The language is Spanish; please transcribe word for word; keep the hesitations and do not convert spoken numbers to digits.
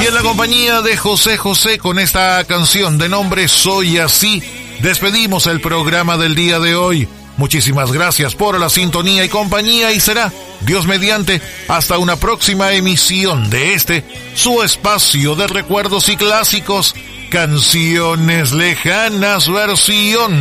Y en la compañía de José José, con esta canción de nombre Soy Así, despedimos el programa del día de hoy. Muchísimas gracias por la sintonía y compañía, y será, Dios mediante, hasta una próxima emisión de este, su espacio de recuerdos y clásicos, Canciones Lejanas versión